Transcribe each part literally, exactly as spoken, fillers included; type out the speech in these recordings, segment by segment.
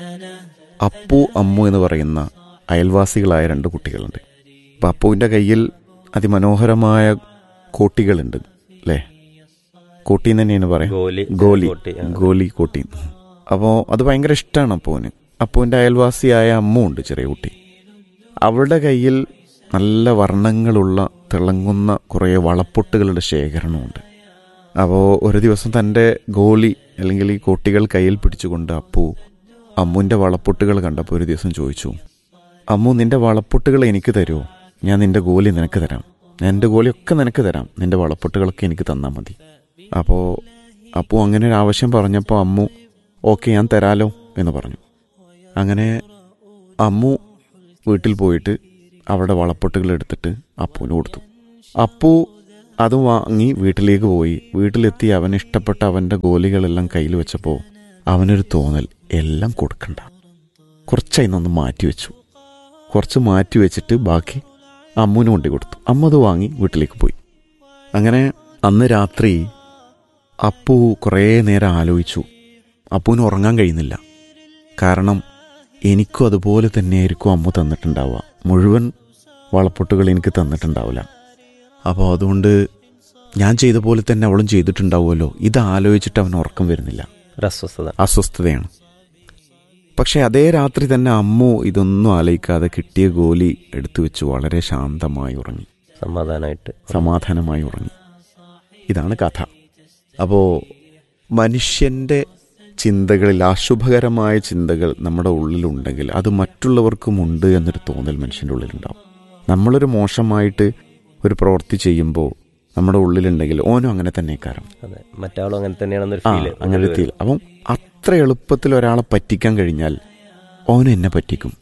അപ്പു അമ്മു എന്ന് പറയുന്ന അയൽവാസികളായ രണ്ട് കുട്ടികളുണ്ട്. അപ്പം അപ്പുവിൻ്റെ കയ്യിൽ അതിമനോഹരമായ കോട്ടികളുണ്ട് അല്ലേ? കോട്ടി എന്ന് തന്നെയാണ് പറയാം, ഗോലി ഗോലി കോട്ടി. അപ്പോൾ അത് ഭയങ്കര ഇഷ്ടമാണ് അപ്പുവിന്. അപ്പുവിൻ്റെ അയൽവാസിയായ അമ്മു ഉണ്ട്, ചെറിയ കുട്ടി. അവളുടെ കയ്യിൽ നല്ല വർണ്ണങ്ങളുള്ള തിളങ്ങുന്ന കുറേ വളപ്പൊട്ടുകളുടെ ശേഖരണമുണ്ട്. അപ്പോൾ ഒരു ദിവസം തൻ്റെ ഗോലി അല്ലെങ്കിൽ ഈ കോട്ടികൾ കയ്യിൽ പിടിച്ചുകൊണ്ട് അപ്പു അമ്മുവിൻ്റെ വളപ്പൊട്ടുകൾ കണ്ടപ്പോൾ ഒരു ദിവസം ചോദിച്ചു, അമ്മു നിൻ്റെ വളപ്പൊട്ടുകൾ എനിക്ക് തരുമോ? ഞാൻ നിൻ്റെ ഗോലി നിനക്ക് തരാം, ഞാൻ എൻ്റെ ഗോലിയൊക്കെ നിനക്ക് തരാം, നിൻ്റെ വളപ്പൊട്ടുകളൊക്കെ എനിക്ക് തന്നാൽ മതി. അപ്പോൾ അപ്പു അങ്ങനെ ഒരു ആവശ്യം പറഞ്ഞപ്പോൾ അമ്മു ഓക്കെ ഞാൻ തരാലോ എന്ന് പറഞ്ഞു. അങ്ങനെ അമ്മു വീട്ടിൽ പോയിട്ട് അവിടെ വളപ്പൊട്ടുകൾ എടുത്തിട്ട് അപ്പുവിന് കൊടുത്തു. അപ്പു അത് വാങ്ങി വീട്ടിലേക്ക് പോയി. വീട്ടിലെത്തി അവന് ഇഷ്ടപ്പെട്ട അവൻ്റെ ഗോലികളെല്ലാം കയ്യിൽ വെച്ചപ്പോൾ അവനൊരു തോന്നൽ, എല്ലാം കൊടുക്കണ്ട, കുറച്ചായി നിന്ന് മാറ്റി വെച്ചു. കുറച്ച് മാറ്റി വെച്ചിട്ട് ബാക്കി അമ്മുവിന് കൊണ്ടു കൊടുത്തു. അമ്മ അത് വാങ്ങി വീട്ടിലേക്ക് പോയി. അങ്ങനെ അന്ന് രാത്രി അപ്പു കുറേ നേരം ആലോചിച്ചു. അപ്പുവിന് ഉറങ്ങാൻ കഴിയുന്നില്ല. കാരണം എനിക്കും അതുപോലെ തന്നെയായിരിക്കും അമ്മ തന്നിട്ടുണ്ടാവുക, മുഴുവൻ വളപ്പൊട്ടുകൾ എനിക്ക് തന്നിട്ടുണ്ടാവില്ല. അപ്പോൾ അതുകൊണ്ട് ഞാൻ ചെയ്ത പോലെ തന്നെ അവളും ചെയ്തിട്ടുണ്ടാവുമല്ലോ. ഇത് ആലോചിച്ചിട്ട് അവന് ഉറക്കം വരുന്നില്ല, അസ്വസ്ഥത അസ്വസ്ഥതയാണ്. പക്ഷെ അതേ രാത്രി തന്നെ അമ്മു ഇതൊന്നും ആലോചിക്കാതെ കിട്ടിയ ഗോലി എടുത്തു വെച്ച് വളരെ ശാന്തമായി ഉറങ്ങി, സമാധാനമായിട്ട് സമാധാനമായി ഉറങ്ങി. ഇതാണ് കഥ. അപ്പോൾ മനുഷ്യൻ്റെ ചിന്തകളിൽ അശുഭകരമായ ചിന്തകൾ നമ്മുടെ ഉള്ളിലുണ്ടെങ്കിൽ അത് മറ്റുള്ളവർക്കുമുണ്ട് എന്നൊരു തോന്നൽ മനുഷ്യൻ്റെ ഉള്ളിലുണ്ടാവും. നമ്മളൊരു മോശമായിട്ട് ഒരു പ്രവൃത്തി ചെയ്യുമ്പോൾ നമ്മുടെ ഉള്ളിലുണ്ടെങ്കിൽ ഓനും അങ്ങനെ തന്നെ കാരണം മറ്റാളും അങ്ങനെ തന്നെയാണെന്നൊരു ആ അങ്ങനെ ഫീൽ. അപ്പം അത്ര എളുപ്പത്തിൽ ഒരാളെ പറ്റിക്കാൻ കഴിഞ്ഞാൽ ഓനും എന്നെ പറ്റിക്കും,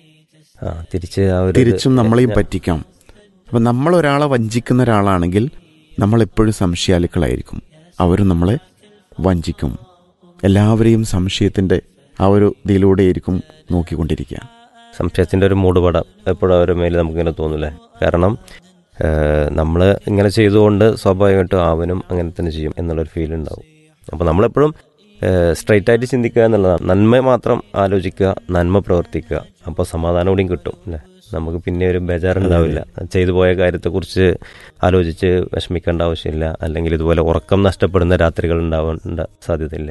തിരിച്ച് തിരിച്ചും നമ്മളെയും പറ്റിക്കാം. അപ്പം നമ്മൾ ഒരാളെ വഞ്ചിക്കുന്ന ഒരാളാണെങ്കിൽ നമ്മളെപ്പോഴും സംശയാലുക്കളായിരിക്കും, അവരും നമ്മളെ വഞ്ചിക്കും. എല്ലാവരെയും സംശയത്തിൻ്റെ ആ ഒരു ഇതിലൂടെയായിരിക്കും നോക്കിക്കൊണ്ടിരിക്കുക. സംശയത്തിൻ്റെ ഒരു മൂടുപടം എപ്പോഴും അവരുടെ മേലെ നമുക്കിങ്ങനെ തോന്നില്ലേ? കാരണം നമ്മൾ ഇങ്ങനെ ചെയ്തുകൊണ്ട് സ്വാഭാവികമായിട്ടും അവനും അങ്ങനെ തന്നെ ചെയ്യും എന്നുള്ളൊരു ഫീൽ ഉണ്ടാവും. അപ്പോൾ നമ്മളെപ്പോഴും സ്ട്രൈറ്റ് ആയിട്ട് ചിന്തിക്കുക എന്നുള്ളതാണ്. നന്മ മാത്രം ആലോചിക്കുക, നന്മ പ്രവർത്തിക്കുക. അപ്പോൾ സമാധാനം കൂടിയും കിട്ടും അല്ലേ? നമുക്ക് പിന്നെ ഒരു ബേജാറുണ്ടാവില്ല. ചെയ്തു പോയ കാര്യത്തെക്കുറിച്ച് ആലോചിച്ച് വിഷമിക്കേണ്ട ആവശ്യമില്ല. അല്ലെങ്കിൽ ഇതുപോലെ ഉറക്കം നഷ്ടപ്പെടുന്ന രാത്രികൾ ഉണ്ടാവേണ്ട സാധ്യതയില്ല.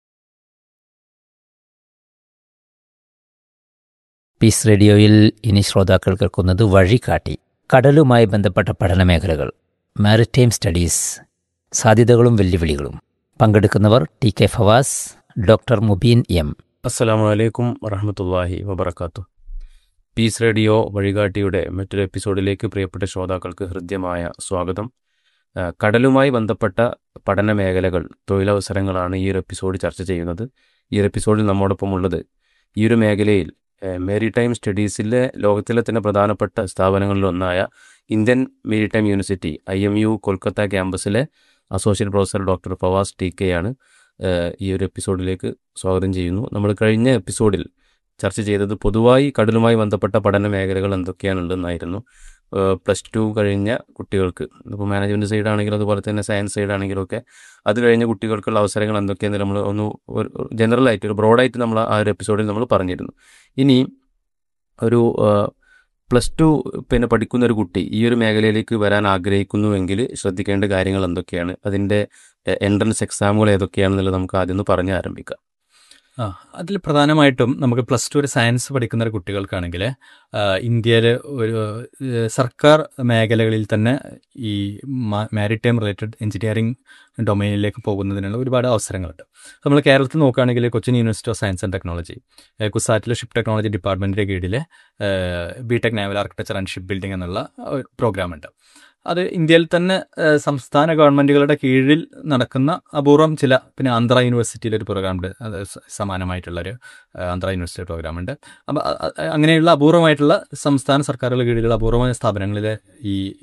പീസ് റേഡിയോയിൽ ഇനി ശ്രോതാക്കൾ കേൾക്കുന്നത് വഴികാട്ടി. കടലുമായി ബന്ധപ്പെട്ട പഠനമേഖലകൾ, മാരിടൈം സ്റ്റഡീസ്, സാധ്യതകളും വെല്ലുവിളികളും. പങ്കെടുക്കുന്നവർ T K Fawaz, doctor Mubeen M. അസ്സലാമു അലൈക്കും വറഹ്മത്തുള്ളാഹി വബറകാതുഹു. പീസ് റേഡിയോ വഴികാട്ടിയുടെ മറ്റൊരു എപ്പിസോഡിലേക്ക് പ്രിയപ്പെട്ട ശ്രോതാക്കൾക്ക് ഹൃദ്യമായ സ്വാഗതം. കടലുമായി ബന്ധപ്പെട്ട പഠന മേഖലകൾ, തൊഴിലവസരങ്ങളാണ് ഈ ഒരു എപ്പിസോഡ് ചർച്ച ചെയ്യുന്നത്. ഈ ഒരു എപ്പിസോഡിൽ നമ്മോടൊപ്പം ഉള്ളത് ഈ ഒരു മേഖലയിൽ മെരിടൈം സ്റ്റഡീസിലെ ലോകത്തിലെ തന്നെ പ്രധാനപ്പെട്ട സ്ഥാപനങ്ങളിലൊന്നായ Indian maritime university I M U Kolkata ക്യാമ്പസിലെ associate professor doctor Fawaz T K ആണ് ഈ ഒരു എപ്പിസോഡിലേക്ക് സ്വാഗതം ചെയ്യുന്നു. നമ്മൾ കഴിഞ്ഞ എപ്പിസോഡിൽ ചർച്ച ചെയ്തത് പൊതുവായി കടലുമായി ബന്ധപ്പെട്ട പഠന മേഖലകൾ എന്തൊക്കെയാണുള്ളതെന്നായിരുന്നു. പ്ലസ് ടു കഴിഞ്ഞ കുട്ടികൾക്ക്, ഇപ്പോൾ മാനേജ്മെൻറ്റ് സൈഡാണെങ്കിലും അതുപോലെ തന്നെ സയൻസ് സൈഡാണെങ്കിലും ഒക്കെ അത് കഴിഞ്ഞ കുട്ടികൾക്കുള്ള അവസരങ്ങൾ എന്തൊക്കെയാണെന്ന് നമ്മൾ ഒന്ന് ജനറലായിട്ട് ഒരു ബ്രോഡായിട്ട് നമ്മൾ ആ ഒരു എപ്പിസോഡിൽ നമ്മൾ പറഞ്ഞിരുന്നു. ഇനി ഒരു പ്ലസ് ടു പിന്നെ പഠിക്കുന്ന ഒരു കുട്ടി ഈ ഒരു മേഖലയിലേക്ക് വരാൻ ആഗ്രഹിക്കുന്നുവെങ്കിൽ ശ്രദ്ധിക്കേണ്ട കാര്യങ്ങൾ എന്തൊക്കെയാണ്, അതിൻ്റെ എൻട്രൻസ് എക്സാമുകൾ ഏതൊക്കെയാണെന്നുള്ളത് നമുക്ക് ആദ്യം ഒന്ന് പറഞ്ഞ് ആരംഭിക്കാം. ആ അതിൽ പ്രധാനമായിട്ടും നമുക്ക് പ്ലസ് ടു ഒരു സയൻസ് പഠിക്കുന്ന കുട്ടികൾക്കാണെങ്കിൽ ഇന്ത്യയിൽ ഒരു സർക്കാർ മേഖലകളിൽ തന്നെ ഈ മാരിടൈം റിലേറ്റഡ് എഞ്ചിനീയറിംഗ് ഡൊമൈനിലേക്ക് പോകുന്നതിനുള്ള ഒരുപാട് അവസരങ്ങളുണ്ട്. നമ്മൾ കേരളത്തിൽ നോക്കുകയാണെങ്കിൽ Cochin university of science and technology കുസാറ്റിലെ ship technology ഡിപ്പാർട്ട്മെൻറ്റിൻ്റെ കീഴിൽ B tech naval architecture and ship building എന്നുള്ള പ്രോഗ്രാമുണ്ട്. അത് ഇന്ത്യയിൽ തന്നെ സംസ്ഥാന ഗവൺമെൻറ്റുകളുടെ കീഴിൽ നടക്കുന്ന അപൂർവം ചില, പിന്നെ ആന്ധ്ര യൂണിവേഴ്സിറ്റിയിലൊരു പ്രോഗ്രാമുണ്ട്, അത് സമാനമായിട്ടുള്ളൊരു ആന്ധ്ര യൂണിവേഴ്സിറ്റി പ്രോഗ്രാമുണ്ട്. അപ്പം അങ്ങനെയുള്ള അപൂർവമായിട്ടുള്ള സംസ്ഥാന സർക്കാരുകളുടെ കീഴിലുള്ള അപൂർവമായ സ്ഥാപനങ്ങളിലെ ഈ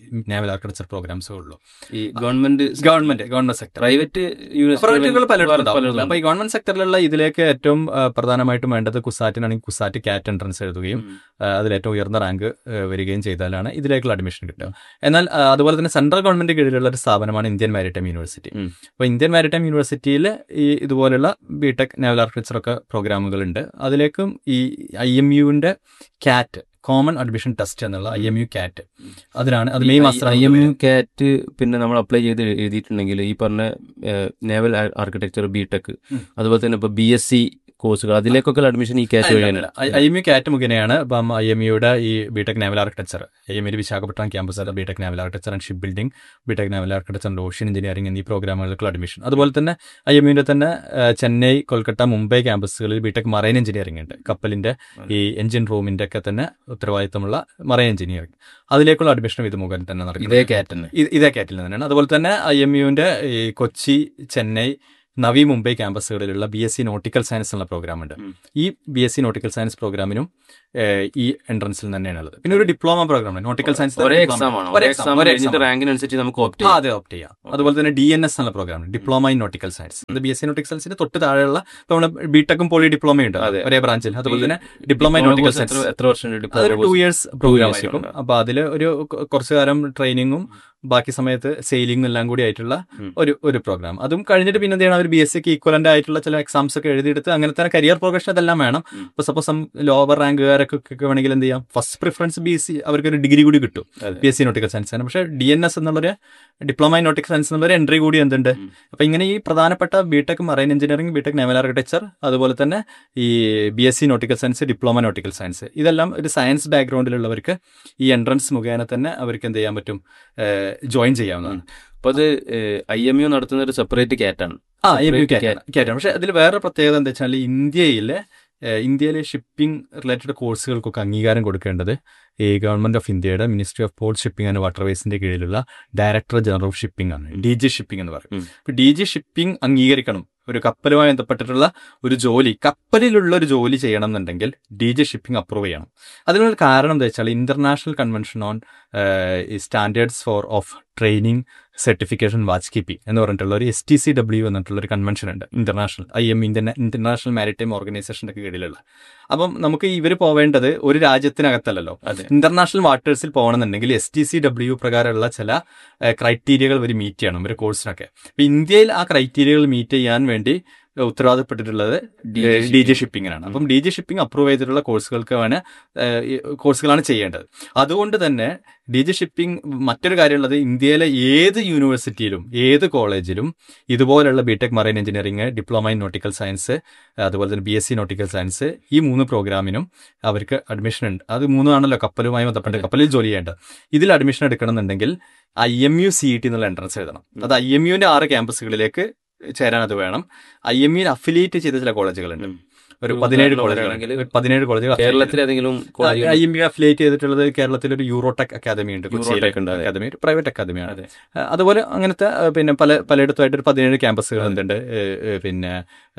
നാവൽ ആർക്കിടെക്ചർ പ്രോഗ്രാംസേ ഉള്ളൂ. ഈ government government government sector private പ്രൈവറ്റുകൾ പലയിടത്തും ഉണ്ടാവും. അപ്പൊ ഈ ഗവൺമെന്റ് സെക്ടറിലുള്ള ഇതിലേക്ക് ഏറ്റവും പ്രധാനമായിട്ടും വേണ്ടത് കുസാറ്റിനാണെങ്കിൽ കുസാറ്റ് കാറ്റ് എൻട്രൻസ് എഴുതുകയും അതിൽ ഏറ്റവും ഉയർന്ന റാങ്ക് വരികയും ചെയ്താലാണ് ഇതിലേക്കുള്ള അഡ്മിഷൻ കിട്ടുക. എന്നാൽ അതുപോലെ തന്നെ സെൻട്രൽ ഗവൺമെന്റ് കീഴിലുള്ള ഒരു സ്ഥാപനമാണ് ഇന്ത്യൻ മാരിടൈം യൂണിവേഴ്സിറ്റി. അപ്പോൾ ഇന്ത്യൻ മാരിടൈം യൂണിവേഴ്സിറ്റിയിൽ ഈ ഇതുപോലുള്ള ബിടെക് നാവൽ ആർക്കിടെക്ചർ ഒക്കെ പ്രോഗ്രാമുകളുണ്ട്. അതിലേക്കും ഈ ഐ എം യുവിന്റെ കാറ്റ് കോമൺ അഡ്മിഷൻ ടെസ്റ്റ് എന്നുള്ള ഐ എം യു കാറ്റ് അതിനാണ് അത് മെയ് മാസം ഐ എം യു കാറ്റ് പിന്നെ നമ്മൾ അപ്ലൈ ചെയ്ത് എഴുതിയിട്ടുണ്ടെങ്കിൽ ഈ പറഞ്ഞ നേവൽ ആർക്കിടെക്ചർ ബിടെക് അതുപോലെ തന്നെ ഇപ്പൊ ബി എസ് സി കോഴ്സുകൾ അതിലേക്കൊക്കെ അഡ്മിഷൻ ഈ കാറ്റ് വഴിയാണ്. ഐ എം യു കാറ്റ് മുഖേനയാണ്. അപ്പം ഐ എം യുടെ ഈ BTech naval architecture I M U Visakhapatnam campus BTech naval architecture and ship building, BTech naval architecture and ocean engineering എന്നീ പ്രോഗ്രാമുകൾക്കുള്ള അഡ്മിഷൻ. അതുപോലെ തന്നെ ഐ എം യുവിന്റെ തന്നെ ചെന്നൈ, കൊൽക്കത്ത, മുംബൈ ക്യാമ്പസുകളിൽ ബിടെക് മറൈൻ എഞ്ചിനീയറിംഗ് ഉണ്ട്. കപ്പലിന്റെ ഈ എഞ്ചിൻ റൂമിന്റെ ഒക്കെ തന്നെ ഉത്തരവാദിത്തമുള്ള മറൈൻ എഞ്ചിനീയറിംഗ് അതിലേക്കുള്ള അഡ്മിഷനും ഇത് മുഖേന തന്നെ നടക്കും. ഇതേ കാറ്റിന് ഇതേ കാറ്റിൽ തന്നെയാണ്. അതുപോലെ തന്നെ ഐ എം യുവിന്റെ ഈ Kochi, Chennai, Navi, Mumbai ക്യാമ്പസുകളിലുള്ള B S C nautical science എന്നുള്ള പ്രോഗ്രാം ഉണ്ട്. ഈ B S C nautical science പ്രോഗ്രാമിനും ഈ എൻട്രൻസിൽ തന്നെയാണുള്ളത്. പിന്നെ ഒരു ഡിപ്ലോമ പ്രോഗ്രാം നോട്ടിക്കൽ സയൻസ് റാങ്കിനനുസരിച്ച് നമുക്ക് അതെ ഓപ്റ്റ് ചെയ്യാം. അതുപോലെ തന്നെ ഡി എൻ എസ് എന്നുള്ള programme diploma in nautical science. അത് ബി എസ് സി നോട്ടിക്കൽ സയൻസിന് തൊട്ട് താഴെയുള്ള നമ്മുടെ ബിടെക്കും പോളി ഡിപ്ലോമയുണ്ട് ഒരേ ബ്രാഞ്ചിൽ. അതുപോലെ തന്നെ ഡിപ്ലോമ ഇൻ നോട്ടിക്കൽ സയൻസ് എത്ര വർഷം ടു ഇയേഴ്സ് പ്രോഗ്രാം ആയിരിക്കും. അപ്പൊ അതിൽ ഒരു കുറച്ചു കാലം ട്രെയിനിങ്ങും ബാക്കി സമയത്ത് സെയിലിംഗും എല്ലാം കൂടി ആയിട്ടുള്ള ഒരു ഒരു പ്രോഗ്രാം. അതും കഴിഞ്ഞിട്ട് പിന്നെ എന്ത് ചെയ്യണം, അവർ ബി എസ് സിക്ക് ഈക്വലന്റ് ആയിട്ടുള്ള ചില എക്സാംസ് ഒക്കെ എഴുതിയെടുത്ത് അങ്ങനെ തന്നെ കരിയർ പ്രോഗ്രഷൻ അതെല്ലാം വേണം. ഇപ്പൊ സപ്പോസ് ലോവർ റാങ്കുകാരൊക്കെ വേണമെങ്കിൽ എന്ത് ചെയ്യാം, first preference B S C അവർക്ക് ഒരു ഡിഗ്രി കൂടി കിട്ടും B S C nautical science ആണ്. പക്ഷേ ഡി എൻ എസ് എന്നുള്ളൊരു ഡിപ്ലോമ ഇൻ നോട്ടിക്കൽ സയൻസ് എന്നുള്ളൊരു എൻട്രി കൂടി എന്തുണ്ട്. അപ്പൊ ഇങ്ങനെ ഈ പ്രധാനപ്പെട്ട ബിടെക് മറൈൻ എഞ്ചിനീയറിംഗ്, ബിടെക് നാവൽ ആർക്കിടെക്ചർ, അതുപോലെ തന്നെ ഈ B S C nautical science, diploma nautical science, ഇതെല്ലാം ഒരു സയൻസ് ബാക്ക്ഗ്രൗണ്ടിലുള്ളവർക്ക് ഈ എൻട്രൻസ് മുഖേന തന്നെ അവർക്ക് എന്ത് ചെയ്യാൻ പറ്റും, ജോയിൻ ചെയ്യാവുന്നതാണ്. അപ്പൊ അത് ഐ എം യു നടത്തുന്ന ഒരു സെപ്പറേറ്റ് കാറ്റാണ്. ആ ഐ എം യു കാറ്റാണ്. പക്ഷെ അതിൽ വേറെ പ്രത്യേകത എന്താ വെച്ചാൽ ഇന്ത്യയിലെ ഇന്ത്യയിലെ ഷിപ്പിംഗ് റിലേറ്റഡ് കോഴ്സുകൾക്കൊക്കെ അംഗീകാരം കൊടുക്കേണ്ടത് ഈ ഗവൺമെന്റ് ഓഫ് ഇന്ത്യയുടെ ministry of port shipping and വാട്ടർവേസിന്റെ കീഴിലുള്ള ഡയറക്ടർ ജനറൽ ഓഫ് ഷിപ്പിംഗ് ആണ്, ഡി ജി ഷിപ്പിംഗ് എന്ന് പറയും. ഇപ്പൊ ഡി ജി ഷിപ്പിംഗ് അംഗീകരിക്കണം ഒരു കപ്പലുമായി ബന്ധപ്പെട്ടിട്ടുള്ള ഒരു ജോലി, കപ്പലിലുള്ള ഒരു ജോലി ചെയ്യണം എന്നുണ്ടെങ്കിൽ ഡി ജി ഷിപ്പിംഗ് അപ്രൂവ് ചെയ്യണം. അതിനൊരു കാരണം എന്താ വെച്ചാൽ international convention on standards four of training certification watch keeping എന്ന് പറഞ്ഞിട്ടുള്ള ഒരു എസ് ടി സി ഡബ്ല്യു എന്നിട്ടുള്ള ഒരു കൺവെൻഷൻ ഉണ്ട്, international I M Indian international maritime ഓർഗനൈസേഷന്റെ കീഴിലുള്ള. അപ്പം നമുക്ക് ഇവർ പോവേണ്ടത് ഒരു രാജ്യത്തിനകത്തല്ലല്ലോ, ഇന്റർനാഷണൽ വാട്ടേഴ്സിൽ പോകണമെന്നുണ്ടെങ്കിൽ എസ് ടി സി ഡബ്ല്യു പ്രകാരമുള്ള ചില ക്രൈറ്റീരിയകൾ ഇവർ മീറ്റ് ചെയ്യണം ഒരു കോഴ്സിനൊക്കെ. അപ്പൊ ഇന്ത്യയിൽ ആ ക്രൈറ്റീരിയകൾ മീറ്റ് ചെയ്യാൻ വേണ്ടി ഉത്തരവാദപ്പെട്ടിട്ടുള്ളത് ഡി ജി ഷിപ്പിംഗിനാണ്. അപ്പം ഡി ജി ഷിപ്പിംഗ് അപ്രൂവ് ചെയ്തിട്ടുള്ള കോഴ്സുകൾക്ക് വേണം കോഴ്സുകളാണ് ചെയ്യേണ്ടത്. അതുകൊണ്ട് തന്നെ ഡി ജി ഷിപ്പിംഗ് മറ്റൊരു കാര്യമുള്ളത്, ഇന്ത്യയിലെ ഏത് യൂണിവേഴ്സിറ്റിയിലും ഏത് കോളേജിലും ഇതുപോലുള്ള BTech marine engineering, diploma in nautical science, അതുപോലെ തന്നെ B S C nautical science, ഈ മൂന്ന് പ്രോഗ്രാമിനും അവർക്ക് അഡ്മിഷൻ ഉണ്ട്. അത് മൂന്നാണല്ലോ കപ്പലുമായി ബന്ധപ്പെട്ട് കപ്പലിൽ ജോലി ചെയ്യേണ്ടത്. ഇതിൽ admission എടുക്കണമെന്നുണ്ടെങ്കിൽ I M U C E T എന്നുള്ള എൻട്രൻസ് എഴുതണം. അത് ഐ എം യുവിന്റെ ആറ് ക്യാമ്പസുകളിലേക്ക് ചേരാൻ അത് വേണം. ഐ എം യുവിൽ അഫിലിയേറ്റ് ചെയ്ത ചില കോളേജുകളുണ്ട്, ഒരു പതിനേഴ് കോളേജുകളാണെങ്കിൽ പതിനേഴ് കോളേജുകൾ കേരളത്തിലേതെങ്കിലും ഐ എം യു അഫിലിയേറ്റ് ചെയ്തിട്ടുള്ളത് കേരളത്തിൽ ഒരു യൂറോടെക് അക്കാദമി ഉണ്ട്, അക്കാദമി ഒരു പ്രൈവറ്റ് അക്കാദമിയാണ്. അതുപോലെ അങ്ങനത്തെ പിന്നെ പല പലയിടത്തുമായിട്ട് ഒരു പതിനേഴ് ക്യാമ്പസുകൾ എന്തുണ്ട് പിന്നെ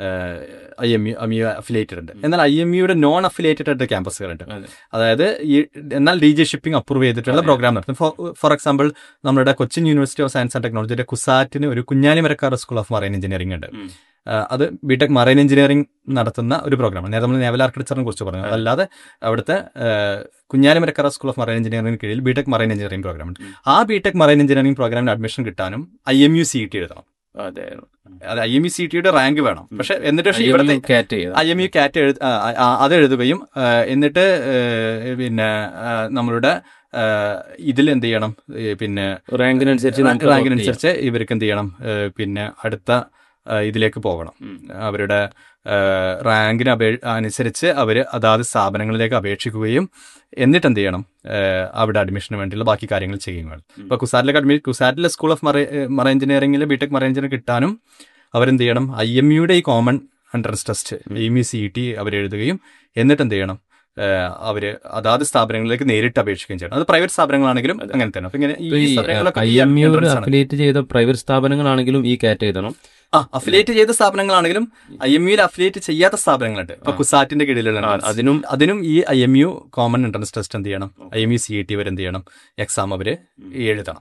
I M U I U affiliated ഉണ്ട്. എന്നാൽ ഐ എം യുടെ നോൺ അഫിലിയേറ്റഡ് ആയിട്ട് ക്യാമ്പസുകളുണ്ട്. അതായത് ഈ എന്നാൽ ഡി ജി ഷിപ്പിംഗ് അപ്രൂവ് ചെയ്തിട്ടുള്ള പ്രോഗ്രാം നടത്തും. ഫോർ എക്സാമ്പിൾ നമ്മുടെ Cochin university of science and ടെക്നോളജിയുടെ കുസാറ്റിന് ഒരു Kunjali Marakkar school of marine engineering ഉണ്ട്. അത് ബിടെക് മറൈൻ എഞ്ചിനീയറിംഗ് നടത്തുന്ന ഒരു പ്രോഗ്രാമാണ്. നേരത്തെ നമ്മൾ നാവൽ ആർക്കിടെക്ചറിനെ കുറിച്ച് പറഞ്ഞു. അതല്ലാതെ അവിടുത്തെ കുഞ്ഞാലിമരക്കര സ്കൂൾ ഓഫ് മറൈൻ എഞ്ചിനീയറിംഗിന് കീഴിൽ ബിടെക് മറൈൻ എഞ്ചിനീയറിംഗ് പ്രോഗ്രാം ഉണ്ട്. ആ ബിടെക് മറൈൻ എഞ്ചിനീയറിംഗ് പ്രോഗ്രാമിന് അഡ്മിഷൻ കിട്ടാനും I M U C T എഴുതണം. അതെ, അത് ഐ എം യു സി ടിയുടെ റാങ്ക് വേണം. പക്ഷെ എന്നിട്ട് പക്ഷേ ഇവിടുത്തെ ഐ എം യു കാറ്റ് എഴു അത് എഴുതുകയും എന്നിട്ട് പിന്നെ നമ്മളുടെ ഇതിൽ എന്ത് ചെയ്യണം, പിന്നെ റാങ്കിനനുസരിച്ച് റാങ്കിനനുസരിച്ച് ഇവർക്ക് എന്ത് ചെയ്യണം, പിന്നെ അടുത്ത ഇതിലേക്ക് പോകണം. അവരുടെ റാങ്കിന് അപേ അനുസരിച്ച് അവർ അതാത് സ്ഥാപനങ്ങളിലേക്ക് അപേക്ഷിക്കുകയും എന്നിട്ട് എന്ത് ചെയ്യണം, അവിടെ അഡ്മിഷന് വേണ്ടിയുള്ള ബാക്കി കാര്യങ്ങൾ ചെയ്യുകയും വേണം. ഇപ്പോൾ കുസാറ്റിലേക്ക് അഡ്മി കുസാറ്റിലെ സ്കൂൾ ഓഫ് മറൈ മറൈൻ എഞ്ചിനീയറിംഗിൽ ബിടെക് മറൈൻ എഞ്ചിനീയറിംഗ് കിട്ടാനും അവരെന്ത് ചെയ്യണം, ഐ എം യുടെ ഈ common entrance test I M U C E T അവരെഴുതുകയും എന്നിട്ട് എന്ത് ചെയ്യണം, അവര് അതാത് സ്ഥാപനങ്ങളിലേക്ക് നേരിട്ട് അപേക്ഷിക്കുകയും ചെയ്യണം. അത് പ്രൈവറ്റ് സ്ഥാപനങ്ങളാണെങ്കിലും അങ്ങനെ തന്നെ. അപ്പൊ ഇങ്ങനെ ഐ എം യു അഫിലിയേറ്റ് ചെയ്ത പ്രൈവറ്റ് സ്ഥാപനങ്ങളാണെങ്കിലും ഈ കാറ്റ് എഴുതണം. ആ അഫിലിയേറ്റ് ചെയ്ത സ്ഥാപനങ്ങളാണെങ്കിലും ഐ എം യുയിൽ അഫിലിയേറ്റ് ചെയ്യാത്ത സ്ഥാപനങ്ങളുണ്ട്. ഇപ്പൊ കുസാറ്റിന്റെ കീഴിലുള്ള അതിനും അതിനും ഈ I M U common entrance test എന്ത് ചെയ്യണം, I M U C E T വരെ എന്ത് ചെയ്യണം, എക്സാം അവര് എഴുതണം.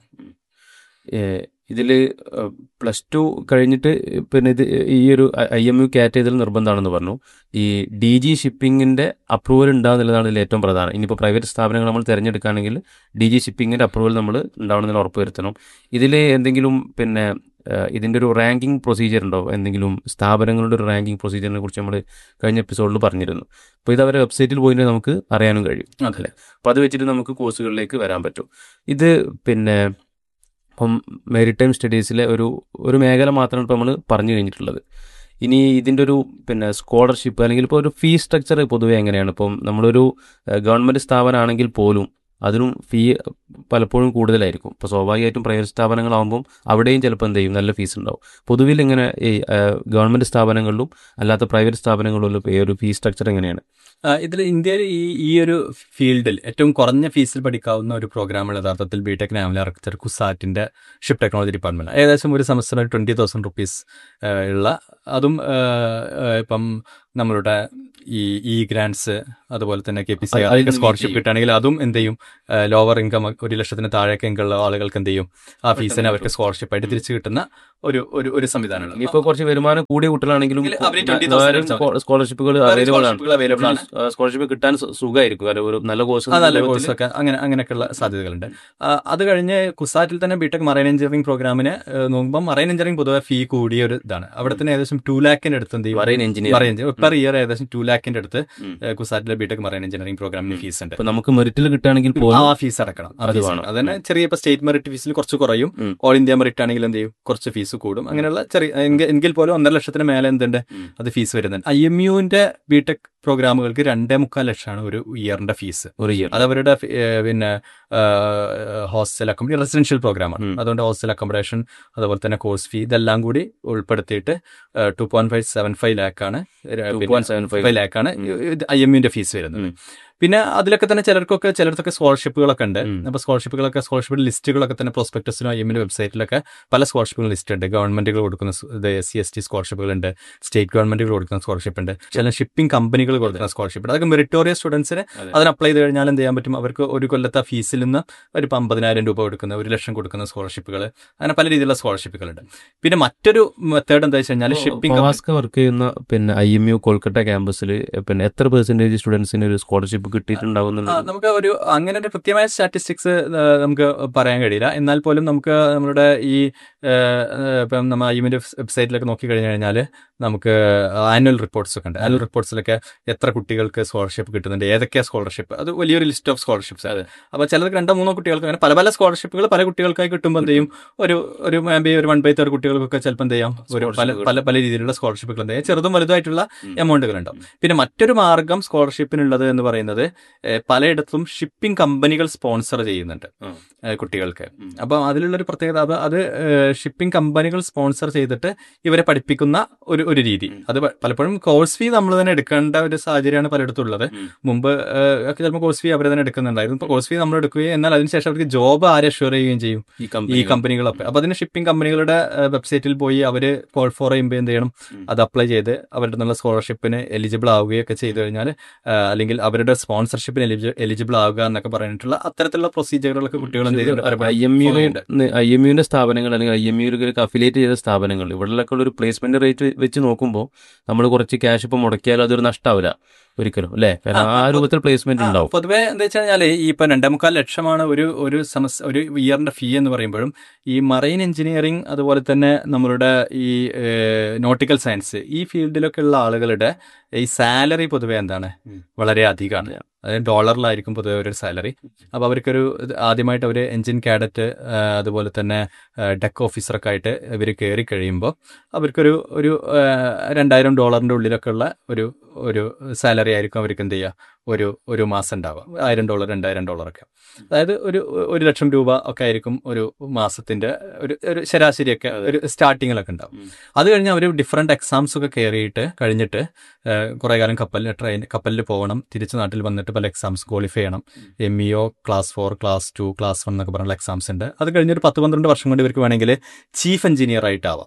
ഇതിൽ പ്ലസ് ടു കഴിഞ്ഞിട്ട് പിന്നെ ഇത് ഈ ഒരു ഐ എം യു കാറ്റ് ചെയ്തൽ നിർബന്ധമാണെന്ന് പറഞ്ഞു. ഈ ഡി ജി ഷിപ്പിങ്ങിൻ്റെ അപ്രൂവൽ ഉണ്ടാകുന്നുള്ളതാണ് ഇതിൽ ഏറ്റവും പ്രധാനം. ഇനിയിപ്പോൾ പ്രൈവറ്റ് സ്ഥാപനങ്ങൾ നമ്മൾ തിരഞ്ഞെടുക്കുകയാണെങ്കിൽ ഡി ജി ഷിപ്പിങ്ങിൻ്റെ അപ്രൂവൽ നമ്മൾ ഉണ്ടാവണമെന്ന് ഉറപ്പ് വരുത്തണം. ഇതിൽ എന്തെങ്കിലും പിന്നെ ഇതിൻ്റെ ഒരു റാങ്കിങ് പ്രൊസീജിയർ ഉണ്ടോ? എന്തെങ്കിലും സ്ഥാപനങ്ങളുടെ ഒരു റാങ്കിങ് പ്രൊസീജിയറിനെ കുറിച്ച് നമ്മൾ കഴിഞ്ഞ എപ്പിസോഡിൽ പറഞ്ഞിരുന്നു. അപ്പോൾ ഇത് അവരുടെ വെബ്സൈറ്റിൽ പോയിട്ട് നമുക്ക് അറിയാനും കഴിയും. അതല്ലേ, അപ്പോൾ അത് വെച്ചിട്ട് നമുക്ക് കോഴ്സുകളിലേക്ക് വരാൻ പറ്റും. ഇത് പിന്നെ ഇപ്പം മാരിടൈം സ്റ്റഡീസിലെ ഒരു ഒരു മേഖല മാത്രമാണ് ഇപ്പോൾ നമ്മൾ പറഞ്ഞു കഴിഞ്ഞിട്ടുള്ളത്. ഇനി ഇതിൻ്റെ ഒരു പിന്നെ സ്കോളർഷിപ്പ് അല്ലെങ്കിൽ ഇപ്പോൾ ഒരു ഫീസ് സ്ട്രക്ചർ പൊതുവെ എങ്ങനെയാണ്? ഇപ്പം നമ്മളൊരു ഗവൺമെൻറ് സ്ഥാപനമാണെങ്കിൽ പോലും അതിനും ഫീ പലപ്പോഴും കൂടുതലായിരിക്കും. ഇപ്പോൾ സ്വാഭാവികമായിട്ടും പ്രൈവറ്റ് സ്ഥാപനങ്ങളാകുമ്പം അവിടെയും ചിലപ്പോൾ എന്ത് ചെയ്യും, നല്ല ഫീസ് ഉണ്ടാവും. പൊതുവിൽ ഇങ്ങനെ ഈ ഗവൺമെൻറ് സ്ഥാപനങ്ങളിലും അല്ലാത്ത പ്രൈവറ്റ് സ്ഥാപനങ്ങളിലും ഈ ഒരു ഫീസ് സ്ട്രക്ചർ എങ്ങനെയാണ്? ഇതിൽ ഇന്ത്യയിൽ ഈ ഈ ഒരു ഫീൽഡിൽ ഏറ്റവും കുറഞ്ഞ ഫീസിൽ പഠിക്കാവുന്ന ഒരു പ്രോഗ്രാമാണ് യഥാർത്ഥത്തിൽ ബി ടെക് നാവൽ ആർക്കിടെക്ചർ കുസാറ്റിൻ്റെ ഷിപ്പ് ടെക്നോളജി ഡിപ്പാർട്ട്മെന്റ്. ഏകദേശം ഒരു സെമസ്റ്ററിന് ട്വൻറ്റി തൗസൻഡ് റുപ്പീസ് ഉള്ള, അതും ഇപ്പം നമ്മളുടെ ഈ ഇ ഗ്രാൻസ് അതുപോലെ തന്നെ കെ പി സി അതൊക്കെ സ്കോളർഷിപ്പ് കിട്ടുകയാണെങ്കിൽ അതും എന്ത് ചെയ്യും, ലോവർ ഇൻകം ഒരു ലക്ഷത്തിന് താഴേക്ക് ഇൻകമുള്ള ആളുകൾക്ക് എന്ത് ചെയ്യും, ആ ഫീസിനെ അവർക്ക് സ്കോളർഷിപ്പ് ആയിട്ട് തിരിച്ചു കിട്ടുന്ന ഒരു ഒരു ഒരു സംവിധാനമാണ്. ഇപ്പോൾ കുറച്ച് വരുമാനം കൂടിയ കുട്ടികളാണെങ്കിലും സ്കോളർഷിപ്പുകൾ അവൈലബിൾ ആണ്. സ്കോളർഷിപ്പ് കിട്ടാൻ സുഖമായിരിക്കും, ഒരു നല്ല കോഴ്സ് നല്ല കോഴ്സൊക്കെ അങ്ങനെ അങ്ങനെയൊക്കെയുള്ള സാധ്യതകളുണ്ട്. അത് കഴിഞ്ഞ് കുസാറ്റിൽ തന്നെ ബിടെക് മറൈൻ എഞ്ചിനീയറിംഗ് പ്രോഗ്രാമിന് നോക്കുമ്പോൾ മറൈൻ എഞ്ചിനീയറിംഗ് പൊതുവെ ഫീ കൂടിയ ഒരു ഇതാണ്. അവിടെ തന്നെ ഏകദേശം ടു ലാഖിന്റെ അടുത്ത് എന്ത് ചെയ്യും, മറൈൻ എഞ്ചിനീയറിംഗ് പെർ ഇയർ ഏകദേശം ടു ലാഖിന്റെ അടുത്ത് കുസാറ്റിലെ ബിടെക് മറൈൻ എഞ്ചിനീയറിംഗ് പ്രോഗ്രാമിന് ഫീസ് ഉണ്ട്. നമുക്ക് മെറിറ്റിൽ കിട്ടുകയാണെങ്കിൽ ആ ഫീസ് അടക്കണം. അതന്നെ ചെറിയ ഇപ്പൊ സ്റ്റേറ്റ് മെറിറ്റ് ഫീസിൽ കുറച്ച് കുറയും, ഓൾ ഇന്ത്യ മെറിറ്റ് ആണെങ്കിൽ എന്ത് ചെയ്യും, കുറച്ച് ഫീസ് കൂടും. അങ്ങനെയുള്ള ചെറിയ എങ്കിൽ പോലും ഒന്നര ലക്ഷത്തിന് മേലെ എന്തുണ്ട് അത് ഫീസ് വരുന്നുണ്ട്. ഐ എം യുവിന്റെ ബിടെക് പ്രോഗ്രാമുകൾക്ക് രണ്ടേ മുക്കാൽ ലക്ഷമാണ് ഒരു ഇയറിന്റെ ഫീസ്. ഒരു ഇയർ അത് അവരുടെ പിന്നെ ഹോസ്റ്റൽ അക്കോമഡേഷൻ റെസിഡൻഷ്യൽ പ്രോഗ്രാമാണ്. അതുകൊണ്ട് ഹോസ്റ്റൽ അക്കോമഡേഷൻ അതുപോലെ തന്നെ കോഴ്സ് ഫീ ഇതെല്ലാം കൂടി ഉൾപ്പെടുത്തിയിട്ട് two point five seven five ലാക്കാണ് five ലാക്കാണ് I M യുവിന്റെ fees വരുന്നത്. പിന്നെ അതിലൊക്കെ തന്നെ ചിലർക്കൊക്കെ ചിലർക്കൊക്കെ സ്കോളർഷിപ്പുകളൊക്കെ ഉണ്ട്. അപ്പോൾ സ്കോളർഷിപ്പുകളൊക്കെ സ്കോളർഷിപ്പ് ലിസ്റ്റുകളൊക്കെ തന്നെ പ്രോസ്പെക്ടസിനും ഐ എമ്മിൻ്റെ വെബ്സൈറ്റിലൊക്കെ പല സ്കോളർഷിപ്പുകൾ ലിസ്റ്റ് ഉണ്ട്. ഗവൺമെന്റുകൾ കൊടുക്കുന്ന S C S T സ്കോളർഷിപ്പുകളുണ്ട്, state ഗവൺമെന്റുകൾ കൊടുക്കുന്ന സ്കോളർഷിപ്പ് ഉണ്ട്, ചില ഷിപ്പിംഗ് കമ്പനികൾ കൊടുക്കുന്ന സ്കോളർഷിപ്പ് ഉണ്ട്. അതൊക്കെ മെറിറ്റോറിയസ് സ്റ്റുഡൻസിന് അതിന് അപ്ലൈ ചെയ്ത് കഴിഞ്ഞാൽ എന്ത് ചെയ്യാൻ പറ്റും, അവർക്ക് ഒരു കൊല്ലത്തെ ഫീസിൽ നിന്ന് ഒരു അമ്പതിനായിരം രൂപ കൊടുക്കുന്ന, ഒരു ലക്ഷം കൊടുക്കുന്ന സ്കോളർഷിപ്പുകൾ, അങ്ങനെ പല രീതിയിലുള്ള സ്കോളർഷിപ്പുകളുണ്ട്. പിന്നെ മറ്റൊരു മെത്തേഡ് എന്താ വെച്ച് കഴിഞ്ഞാൽ ഷിപ്പിംഗ് വർക്ക് ചെയ്യുന്ന പിന്നെ ഐ എം യു കൊൽക്കത്ത ക്യാമ്പസിൽ പിന്നെ എത്ര പെർസെന്റേജ് സ്റ്റുഡൻസിന് ഒരു സ്കോളർഷിപ്പ് കിട്ടിയിട്ടുണ്ടാവുന്നുണ്ട്? നമുക്ക് ഒരു അങ്ങനെ ഒരു കൃത്യമായ സ്റ്റാറ്റിസ്റ്റിക്സ് നമുക്ക് പറയാൻ കഴിയില്ല. എന്നാൽ പോലും നമുക്ക് നമ്മുടെ ഈ ഇപ്പം നമ്മൾ ഐ എമ്മിൻ്റെ വെബ്സൈറ്റിലൊക്കെ നോക്കി കഴിഞ്ഞു കഴിഞ്ഞാൽ നമുക്ക് ആനുവൽ റിപ്പോർട്ട്സ് ഒക്കെ ഉണ്ട്. ആനുവൽ റിപ്പോർട്ട്സിലൊക്കെ എത്ര കുട്ടികൾക്ക് സ്കോളർഷിപ്പ് കിട്ടുന്നുണ്ട്, ഏതൊക്കെയാണ് സ്കോളർഷിപ്പ്, അത് വലിയൊരു ലിസ്റ്റ് ഓഫ് സ്കോളർഷിപ്പ്സ്. അത് അപ്പോൾ ചിലർക്ക് രണ്ടോ മൂന്നോ കുട്ടികൾക്ക് അങ്ങനെ പല പല സ്കോളർഷിപ്പുകൾ പല കുട്ടികൾക്കായി കിട്ടുമ്പോൾ എന്ത് ചെയ്യും, ഒരു ഒരു മേ ബി ഒരു വൺ ബൈ തേർഡ് കുട്ടികൾക്കൊക്കെ ചിലപ്പോൾ എന്ത് ചെയ്യാം, ഒരു പല പല പല രീതിയിലുള്ള സ്കോളർഷിപ്പുകൾ എന്ത് ചെയ്യാം, ചെറുതും വലുതായിട്ടുള്ള എമൗണ്ടുകൾ ഉണ്ടാവും. പിന്നെ മറ്റൊരു മാർഗം സ്കോളർഷിപ്പിനുള്ളത് എന്ന് പറയുന്നത് പലയിടത്തും ഷിപ്പിംഗ് കമ്പനികൾ സ്പോൺസർ ചെയ്യുന്നുണ്ട് കുട്ടികൾക്ക്. അപ്പം അതിലുള്ളൊരു പ്രത്യേകത അത് അത് ഷിപ്പിംഗ് കമ്പനികൾ സ്പോൺസർ ചെയ്തിട്ട് ഇവരെ പഠിപ്പിക്കുന്ന ഒരു ഒരു രീതി. അത് പലപ്പോഴും കോഴ്സ് ഫീ നമ്മൾ തന്നെ എടുക്കേണ്ട ഒരു സാഹചര്യമാണ് പലയിടത്തും ഉള്ളത്. മുമ്പ് ചിലപ്പോൾ കോഴ്സ് ഫീ അവർ തന്നെ എടുക്കുന്നുണ്ടായിരുന്നു. ഇപ്പോൾ കോഴ്സ് ഫീ നമ്മൾ എടുക്കുകയും എന്നാൽ അതിനുശേഷം അവർക്ക് ജോബ് ആരെ അഷ്യൂർ ചെയ്യുകയും ചെയ്യും, ഈ കമ്പനികളൊക്കെ. അപ്പോൾ അതിന് ഷിപ്പിംഗ് കമ്പനികളുടെ വെബ്സൈറ്റിൽ പോയി അവർ കോൾ ഫോർ ചെയ്യുമ്പോൾ എന്ത് ചെയ്യണം, അത് അപ്ലൈ ചെയ്ത് അവരുടെ നല്ല സ്കോളർഷിപ്പിന് എലിജിബിൾ ആവുകയൊക്കെ ചെയ്തു കഴിഞ്ഞാൽ, അല്ലെങ്കിൽ അവരുടെ സ്പോൺസർഷിപ്പിന് എലിജിബിൾ ആവുക എന്നൊക്കെ പറഞ്ഞിട്ടുള്ള അത്തരത്തിലുള്ള പ്രൊസീജിയറുകളൊക്കെ കുട്ടികൾ എന്ത് ചെയ്തിട്ടുണ്ട്. I M U I M യുവിന്റെ സ്ഥാപനങ്ങൾ അല്ലെങ്കിൽ ഐ എം യുക്ക് അഫിലിയേറ്റ് ചെയ്ത സ്ഥാപനങ്ങൾ ഇവിടെയൊക്കെ ഉള്ള ഒരു പ്ലേസ്മെന്റ് റേറ്റ് വെച്ച് നോക്കുമ്പോൾ നമ്മൾ കുറച്ച് ക്യാഷ് ഇപ്പം മുടക്കിയാൽ അതൊരു നഷ്ടമാവില്ല ഒരിക്കലും, അല്ലേ? കാരണം ആ രൂപത്തിൽ പ്ലേസ്മെന്റ് ഉണ്ടാവും. പൊതുവേ എന്താ വെച്ച് കഴിഞ്ഞാൽ ഈ ഇപ്പം രണ്ടേ മുക്കാൽ ലക്ഷമാണ് ഒരു ഒരു സമസ് ഒരു ഇയറിന്റെ ഫീ എന്ന് പറയുമ്പോഴും ഈ മറൈൻ എഞ്ചിനീയറിംഗ് അതുപോലെ തന്നെ നമ്മളുടെ ഈ നോട്ടിക്കൽ സയൻസ് ഈ ഫീൽഡിലൊക്കെ ഉള്ള ആളുകളുടെ ഈ സാലറി പൊതുവെ എന്താണ് വളരെ അധികമാണ്. അതായത് ഡോളറിലായിരിക്കും പൊതുവെ ഒരു സാലറി. അപ്പോൾ അവർക്കൊരു ആദ്യമായിട്ട് അവർ എൻജിൻ കാഡറ്റ് അതുപോലെ തന്നെ ഡെക്ക് ഓഫീസറൊക്കെ ആയിട്ട് ഇവർ കയറി കഴിയുമ്പോൾ അവർക്കൊരു ഒരു രണ്ടായിരം ഡോളറിൻ്റെ ഉള്ളിലൊക്കെ ഉള്ള ഒരു ഒരു സാലറി ആയിരിക്കും അവർക്ക് എന്ത് ചെയ്യുക, ഒരു ഒരു മാസം ഉണ്ടാവുക. ആയിരം ഡോളർ രണ്ടായിരം ഡോളറൊക്കെ, അതായത് ഒരു ഒരു ലക്ഷം രൂപ ഒക്കെ ആയിരിക്കും ഒരു മാസത്തിൻ്റെ ഒരു ഒരു ശരാശരിയൊക്കെ ഒരു സ്റ്റാർട്ടിങ്ങിലൊക്കെ ഉണ്ടാവും. അത് കഴിഞ്ഞ് അവർ ഡിഫറെൻറ്റ് എക്സാംസ് ഒക്കെ കയറിയിട്ട് കഴിഞ്ഞിട്ട് കുറേ കാലം കപ്പലിൽ ട്രെയിൻ കപ്പലിൽ പോകണം, തിരിച്ച് നാട്ടിൽ വന്നിട്ട് പല എക്സാംസ് ക്വാളിഫൈ ചെയ്യണം. M E O class four class two class one എന്നൊക്കെ പറഞ്ഞുള്ള എക്സാംസ് ഉണ്ട്. അത് കഴിഞ്ഞൊരു പത്ത് പന്ത്രണ്ട് വർഷം കൊണ്ട് ഇവർക്ക് വേണമെങ്കിൽ ചീഫ് എഞ്ചിനീയർ ആയിട്ടാവാം.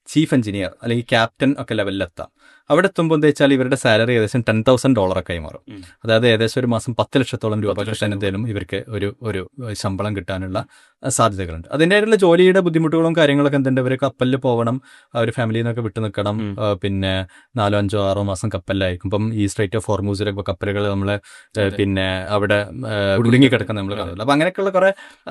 ചീഫ് എഞ്ചിനീയർ അല്ലെങ്കിൽ ക്യാപ്റ്റൻ ഒക്കെ ലെവലിലെത്താം. അവിടെ എത്തുമ്പോൾ എന്താ വെച്ചാൽ ഇവരുടെ സാലറി ഏകദേശം ടെൻ തൗസൻഡ് ഡോളറൊക്കെ ആയി മാറും. അതായത് ഏകദേശം ഒരു മാസം പത്ത് ലക്ഷത്തോളം രൂപ എന്തെങ്കിലും ഇവർക്ക് ഒരു ഒരു ശമ്പളം കിട്ടാനുള്ള സാധ്യതകളുണ്ട്. അതിൻ്റെതായിട്ടുള്ള ജോലിയുടെ ബുദ്ധിമുട്ടുകളും കാര്യങ്ങളൊക്കെ എന്തുണ്ട്, ഇവർ കപ്പലിൽ പോകണം, അവർ ഫാമിലിയിൽ നിന്നൊക്കെ വിട്ടു നിൽക്കണം, പിന്നെ നാലോ അഞ്ചോ ആറോ മാസം കപ്പലിലായിരിക്കും. ഇപ്പം ഈ സ്ട്രൈറ്റ് ഓഫ് ഹോർമൂസിലൊക്കെ കപ്പലുകൾ നമ്മൾ പിന്നെ അവിടെ കുടുങ്ങി കിടക്കുന്ന നമ്മൾ കാണുന്നത്. അപ്പം അങ്ങനെയൊക്കെയുള്ള കുറെ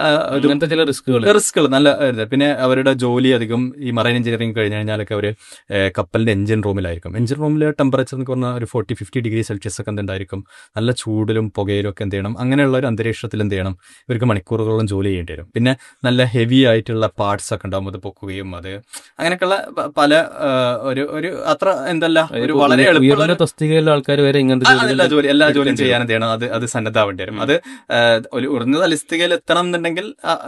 ചില റിസ്കുകൾ റിസ്കുകൾ നല്ല. പിന്നെ അവരുടെ ജോലി അധികം ഈ മറൈൻ എഞ്ചിനീയറിംഗ് കഴിഞ്ഞ് കഴിഞ്ഞാലൊക്കെ അവർ കപ്പലിന്റെ എഞ്ചിൻ റൂമിലായിരിക്കും. എഞ്ചിൻ റൂമിൽ ടെമ്പറേച്ചർ എന്ന് പറഞ്ഞാൽ ഒരു ഫോർട്ടി ഫിഫ്റ്റി ഡിഗ്രി സെൽഷ്യസ് ഒക്കെ എന്തുണ്ടായിരിക്കും, നല്ല ചൂടിലും പുകയിലും ഒക്കെ എന്ത് ചെയ്യണം, അങ്ങനെയുള്ള ഒരു അന്തരീക്ഷത്തിൽ എന്ത് ചെയ്യണം, ഇവർക്ക് മണിക്കൂറുകളോളം ജോലി ചെയ്യേണ്ടി വരും. പിന്നെ നല്ല ഹെവി ആയിട്ടുള്ള പാർട്സ് ഒക്കെ ഉണ്ടാകും, അത് പൊക്കുകയും അത് അങ്ങനെയൊക്കെയുള്ള പല ഒരു ഒരു അത്ര എന്തല്ല ഒരു വളരെ എളുപ്പമുള്ള തസ്തികയിലുള്ള ആൾക്കാർ വരെ ഇങ്ങനത്തെ എല്ലാ ജോലി എല്ലാ ജോലിയും ചെയ്യാൻ എന്ത് ചെയ്യണം, അത് അത് സന്നദ്ധാവേണ്ടി വരും. അത് ഒരു ഉയർന്ന തലസ്ഥികയിൽ എത്തണം എന്നുണ്ടെങ്കിൽ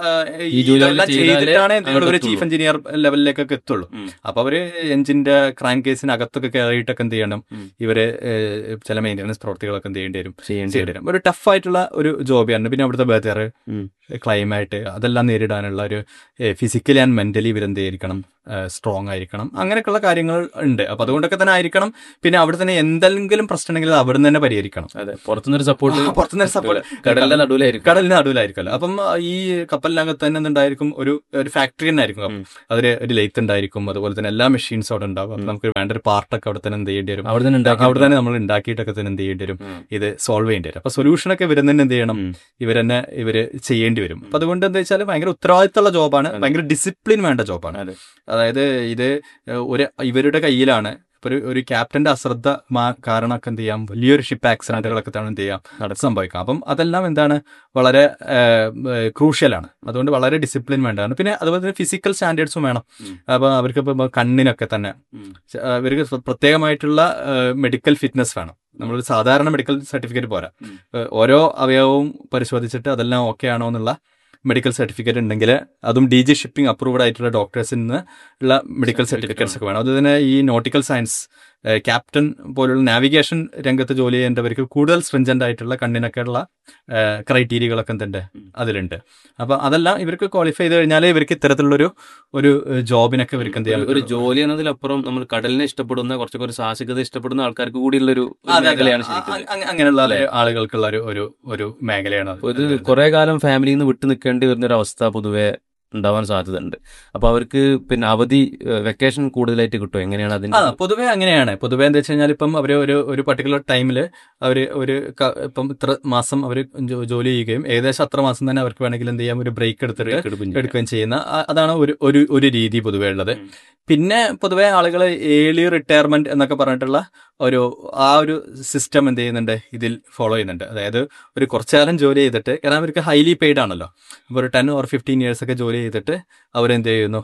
ഈ ജോലിയെല്ലാം ചെയ്തിട്ടാണ് ഒരു ചീഫ് എഞ്ചിനീയർ ലെവലിലേക്കൊക്കെ എത്തുള്ളൂ. അപ്പൊ അവര് എഞ്ചിന്റെ ക്രാങ്ക് കേസിനകത്തൊക്കെ കയറിയിട്ടൊക്കെ എന്ത് ചെയ്യണം, ഇവര് ചില മെയിൻ്റനൻസ് പ്രവർത്തികളൊക്കെ എന്ത് ചെയ്യേണ്ടി വരും ചെയ്യേണ്ടി വരും. ഒരു ടഫ് ആയിട്ടുള്ള ഒരു ജോബാണ്. പിന്നെ അവിടുത്തെ വെതർ, ക്ലൈമാറ്റ്, അതെല്ലാം നേരിടാനുള്ള ഒരു ഫിസിക്കലി ആൻഡ് മെന്റലി ഇവരെന്ത് ചെയ്തിരിക്കണം, സ്ട്രോങ് ആയിരിക്കണം. അങ്ങനെയൊക്കെയുള്ള കാര്യങ്ങൾ ഉണ്ട്. അപ്പൊ അതുകൊണ്ടൊക്കെ തന്നെ ആയിരിക്കണം. പിന്നെ അവിടെ തന്നെ എന്തെങ്കിലും പ്രശ്നം ഉണ്ടെങ്കിൽ അത് അവിടെ തന്നെ പരിഹരിക്കണം. അതെ, പുറത്തുനിന്നൊരു സപ്പോർട്ട് പുറത്തുനിന്നൊരു സപ്പോർട്ട് കടലിന്റെ നടുവിലായിരിക്കും കടലിന് നടുവിലായിരിക്കുമല്ലോ. അപ്പം ഈ കപ്പലിനകത്ത് തന്നെ എന്തുണ്ടായിരിക്കും, ഒരു ഒരു ഫാക്ടറി തന്നെ ആയിരിക്കും. അതിൽ ഒരു ലെയ്ത്ത് ഉണ്ടായിരിക്കും, അതുപോലെ തന്നെ എല്ലാ മെഷീൻസും അവിടെ ഉണ്ടാവും. അപ്പൊ നമുക്ക് വേണ്ട ഒരു പാർട്ടൊക്കെ അവിടെ തന്നെ എന്ത് ചെയ്യേണ്ടി വരും, അവിടെ തന്നെ അവിടെ തന്നെ നമ്മൾ ഉണ്ടാക്കിയിട്ടൊക്കെ തന്നെ എന്ത് ചെയ്യേണ്ടി വരും, ഇത് സോൾവ് ചെയ്യേണ്ടി വരും. അപ്പൊ സൊല്യൂഷനൊക്കെ ഇവർ തന്നെ എന്ത് ചെയ്യണം, ഇവർ തന്നെ ഇവര് ചെയ്യേണ്ടി വരും. അപ്പൊ അതുകൊണ്ട് എന്താ വെച്ചാൽ ഭയങ്കര ഉത്തരവാദിത്തമുള്ള ജോബാണ്, ഭയങ്കര ഡിസിപ്ലിൻ വേണ്ട ജോബാണ്. അതായത് ഇത് ഒരു ഇവരുടെ കയ്യിലാണ്. ഒരു ഒരു ക്യാപ്റ്റന്റെ അശ്രദ്ധ കാരണമൊക്കെ എന്ത് ചെയ്യാം, വലിയൊരു ഷിപ്പ് ആക്സിഡന്റുകളൊക്കെ തന്നെ എന്ത് ചെയ്യാം സംഭവിക്കാം. അപ്പം അതെല്ലാം എന്താണ് വളരെ ക്രൂഷ്യലാണ്. അതുകൊണ്ട് വളരെ ഡിസിപ്ലിൻ വേണ്ടതാണ്. പിന്നെ അതുപോലെ തന്നെ ഫിസിക്കൽ സ്റ്റാൻഡേർഡ്സും വേണം. അപ്പൊ അവർക്ക് ഇപ്പൊ കണ്ണിനൊക്കെ തന്നെ ഇവർക്ക് പ്രത്യേകമായിട്ടുള്ള മെഡിക്കൽ ഫിറ്റ്നസ് വേണം. നമ്മളൊരു സാധാരണ മെഡിക്കൽ സർട്ടിഫിക്കറ്റ് പോരാ. ഓരോ അവയവവും പരിശോധിച്ചിട്ട് അതെല്ലാം ഓക്കെ ആണോ എന്നുള്ള മെഡിക്കൽ സർട്ടിഫിക്കറ്റ് ഉണ്ടെങ്കിൽ, അതും ഡി ജി ഷിപ്പിംഗ് അപ്രൂവ്ഡ് ആയിട്ടുള്ള ഡോക്ടേഴ്സിൽ നിന്ന് ഉള്ള മെഡിക്കൽ സർട്ടിഫിക്കറ്റ്സ് ഒക്കെ വേണം. അതുപോലെ തന്നെ ഈ നോട്ടിക്കൽ സയൻസ് ക്യാപ്റ്റൻ പോലുള്ള നാവിഗേഷൻ രംഗത്ത് ജോലി ചെയ്യേണ്ടവർക്ക് കൂടുതൽ സ്ട്രിഞ്ചന്റ് ആയിട്ടുള്ള കണ്ണിനൊക്കെ ഉള്ള ക്രൈറ്റീരിയകളൊക്കെ എന്തുണ്ട് അതിലുണ്ട്. അപ്പൊ അതെല്ലാം ഇവർക്ക് ക്വാളിഫൈ ചെയ്ത് കഴിഞ്ഞാൽ ഇവർക്ക് ഇത്തരത്തിലുള്ളൊരു ഒരു ജോബിനൊക്കെ ഇവർക്ക് എന്ത് ചെയ്യാം. ഒരു ജോലി എന്നതിലപ്പുറം നമ്മൾ കടലിനെ ഇഷ്ടപ്പെടുന്ന കുറച്ചൊക്കെ ഒരു സാഹസികത ഇഷ്ടപ്പെടുന്ന ആൾക്കാർക്ക് കൂടിയുള്ളൊരു മേഖലയാണ്. അങ്ങനെയുള്ള ആളുകൾക്കുള്ള ഒരു ഒരു മേഖലയാണ്. ഇത് കുറെ കാലം ഫാമിലിയിൽ നിന്ന് വിട്ടു നിൽക്കേണ്ടി വരുന്ന ഒരു അവസ്ഥ പൊതുവെ ഉണ്ടാവാൻ സാധ്യതയുണ്ട്. അപ്പൊ അവർക്ക് പിന്നെ അവധി വെക്കേഷൻ കൂടുതലായിട്ട് കിട്ടും. എങ്ങനെയാണ് അതിന്? പൊതുവെ അങ്ങനെയാണ്. പൊതുവെ എന്താ വെച്ച് കഴിഞ്ഞാൽ ഇപ്പം അവർ ഒരു ഒരു പർട്ടിക്കുലർ ടൈമിൽ അവർ ഒരു ഇപ്പം ഇത്ര മാസം അവർ ജോലി ചെയ്യുകയും ഏകദേശം അത്ര മാസം തന്നെ അവർക്ക് വേണമെങ്കിൽ എന്ത് ചെയ്യാം, ഒരു ബ്രേക്ക് എടുത്തിട്ട് എടുക്കുകയും ചെയ്യുന്ന അതാണ് ഒരു ഒരു ഒരു രീതി പൊതുവെ ഉള്ളത്. പിന്നെ പൊതുവെ ആളുകൾ ഏർലി റിട്ടയർമെന്റ് എന്നൊക്കെ പറഞ്ഞിട്ടുള്ള ഒരു ആ ഒരു സിസ്റ്റം എന്ത് ചെയ്യുന്നുണ്ട്, ഇതിൽ ഫോളോ ചെയ്യുന്നുണ്ട്. അതായത് ഒരു കുറച്ചു കാലം ജോലി ചെയ്തിട്ട്, കാരണം അവർക്ക് ഹൈലി പെയ്ഡ് ആണല്ലോ, അപ്പോൾ ഒരു ടെൻ ഓർ ഫിഫ്റ്റീൻ ഇയേഴ്സ് ഒക്കെ ജോലി ചെയ്തിട്ട് അവരെന്ത് ചെയ്യുന്നു,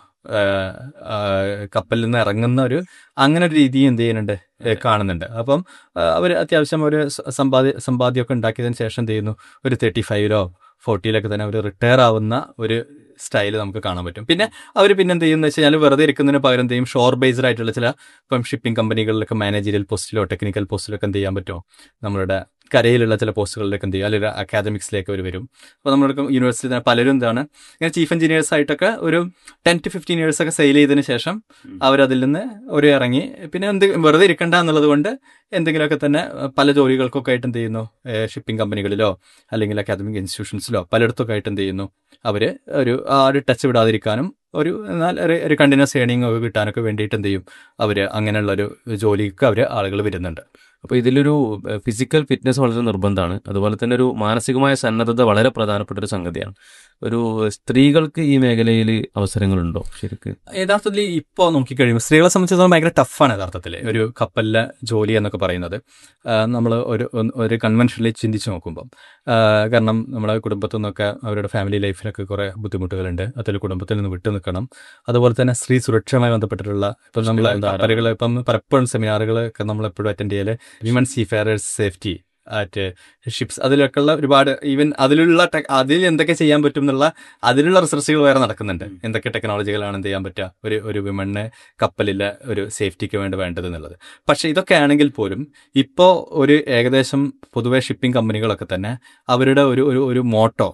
കപ്പലിൽ നിന്ന് ഇറങ്ങുന്ന ഒരു അങ്ങനെ ഒരു രീതി എന്ത് ചെയ്യുന്നുണ്ട്, കാണുന്നുണ്ട്. അപ്പം അവർ അത്യാവശ്യം ഒരു സമ്പാദ്യ സമ്പാദ്യമൊക്കെ ഉണ്ടാക്കിയതിന് ശേഷം എന്ത് ചെയ്യുന്നു, ഒരു തേർട്ടി ഫൈവിലോ ഫോർട്ടിയിലൊക്കെ തന്നെ അവർ റിട്ടയർ ആവുന്ന ഒരു സ്റ്റൈൽ നമുക്ക് കാണാൻ പറ്റും. പിന്നെ അവർ പിന്നെ എന്ത് ചെയ്യുന്നത് വെച്ച് കഴിഞ്ഞാൽ വെറുതെ ഇരിക്കുന്നതിന് പകരം എന്ത് ചെയ്യും, ഷോർ ബേസ്ഡ് ആയിട്ടുള്ള ചില ഇപ്പം ഷിപ്പിംഗ് കമ്പനികളിലൊക്കെ മാനേജറിയൽ പോസ്റ്റിലോ ടെക്നിക്കൽ പോസ്റ്റിലൊക്കെ എന്ത് ചെയ്യാൻ പറ്റുമോ, നമ്മുടെ കരയിലുള്ള ചില പോസ്റ്റുകളിലേക്ക് എന്ത് ചെയ്യും, അല്ലെങ്കിൽ അക്കാദമിക്സിലേക്ക് അവർ വരും. അപ്പോൾ നമ്മുടെ യൂണിവേഴ്സിറ്റി തന്നെ പലരും എന്താണ് ഇങ്ങനെ ചീഫ് എഞ്ചിനീയേഴ്സ് ആയിട്ടൊക്കെ ഒരു ടെൻ ടു ഫിഫ്റ്റീൻ ഇയേഴ്സ് ഒക്കെ സെയിൽ ചെയ്തതിന് ശേഷം അവരതിൽ നിന്ന് ഒരു ഇറങ്ങി പിന്നെ എന്ത് വെറുതെ ഇരിക്കണ്ട എന്നുള്ളത് കൊണ്ട് എന്തെങ്കിലുമൊക്കെ തന്നെ പല ജോലികൾക്കൊക്കെ ആയിട്ട് എന്ത് ചെയ്യുന്നു, ഷിപ്പിംഗ് കമ്പനികളിലോ അല്ലെങ്കിൽ അക്കാദമിക് ഇൻസ്റ്റിറ്റ്യൂഷൻസിലോ പലയിടത്തൊക്കെ ആയിട്ട് എന്ത് ചെയ്യുന്നു, അവർ ഒരു ആ ഒരു ടച്ച് വിടാതിരിക്കാനും ഒരു എന്നാൽ ഒരു കണ്ടിന്യൂസ് ഏണിംഗ് ഒക്കെ കിട്ടാനൊക്കെ വേണ്ടിയിട്ട് എന്ത് ചെയ്യും, അവർ അങ്ങനെയുള്ളൊരു ജോലിക്ക് അവർ ആളുകൾ വരുന്നുണ്ട്. അപ്പോൾ ഇതിലൊരു ഫിസിക്കൽ ഫിറ്റ്നസ് വളരെ നിർബന്ധമാണ്. അതുപോലെ തന്നെ ഒരു മാനസികമായ സന്നദ്ധത വളരെ പ്രധാനപ്പെട്ട ഒരു സംഗതിയാണ്. ഒരു സ്ത്രീകൾക്ക് ഈ മേഖലയിൽ അവസരങ്ങളുണ്ടോ? ശരിക്കും യഥാർത്ഥത്തിൽ ഇപ്പോൾ നോക്കിക്കഴിയുമ്പോൾ സ്ത്രീകളെ സംബന്ധിച്ചിടത്തോളം ഭയങ്കര ടഫാണ് യഥാർത്ഥത്തിൽ ഒരു കപ്പലിലെ ജോലി എന്നൊക്കെ പറയുന്നത്. നമ്മൾ ഒരു ഒരു കൺവെൻഷനിൽ ചിന്തിച്ച് നോക്കുമ്പം, കാരണം നമ്മുടെ കുടുംബത്തിൽ നിന്നൊക്കെ അവരുടെ ഫാമിലി ലൈഫിലൊക്കെ കുറേ ബുദ്ധിമുട്ടുകളുണ്ട്. അതിൽ കുടുംബത്തിൽ നിന്ന് വിട്ടു നിൽക്കണം. അതുപോലെ തന്നെ സ്ത്രീ സുരക്ഷയുമായി ബന്ധപ്പെട്ടിട്ടുള്ള ഇപ്പം നമ്മൾ പലകൾ ഇപ്പം പലപ്പോഴും സെമിനാറുകളൊക്കെ നമ്മൾ എപ്പോഴും അറ്റൻഡ് ചെയ്യൽ women seafarers safety at ships, അതിലൊക്കെയുള്ള ഒരുപാട് ഈവൻ അതിലുള്ള അതിൽ എന്തൊക്കെ ചെയ്യാൻ പറ്റും എന്നുള്ള അതിലുള്ള റിസർച്ചുകൾ വേറെ നടക്കുന്നുണ്ട്. എന്തൊക്കെ ടെക്നോളജികളാണ് എന്ത് ചെയ്യാൻ പറ്റുക ഒരു ഒരു വിമണിന് കപ്പലിലെ ഒരു സേഫ്റ്റിക്ക് വേണ്ടി വേണ്ടത് എന്നുള്ളത്. പക്ഷെ ഇതൊക്കെ ആണെങ്കിൽ പോലും ഇപ്പോൾ ഒരു ഏകദേശം പൊതുവെ ഷിപ്പിംഗ് കമ്പനികളൊക്കെ തന്നെ അവരുടെ ഒരു ഒരു മോട്ടോ